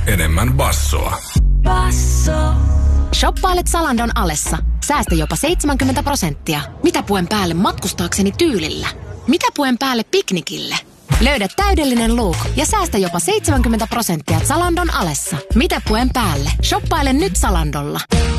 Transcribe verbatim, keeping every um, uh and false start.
enemmän bassoa. Basso. Shoppailet Zalandon alessa. Säästä jopa seitsemänkymmentä prosenttia. Mitä puen päälle matkustaakseni tyylillä? Mitä puen päälle piknikille? Löydä täydellinen look ja säästä jopa seitsemänkymmentä prosenttia Zalandon alessa. Mitä puen päälle? Shoppaile nyt Zalandolla.